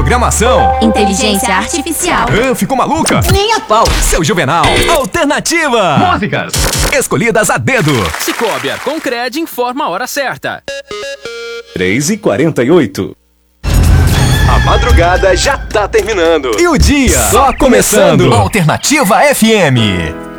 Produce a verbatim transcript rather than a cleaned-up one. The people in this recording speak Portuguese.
programação. Inteligência artificial. Ah, ficou maluca? Nem a pau. Seu Juvenal. Alternativa. Músicas escolhidas a dedo. Cicobi Concred informa a hora certa. três e quarenta e oito. A madrugada já tá terminando. E o dia só começando. Alternativa F M.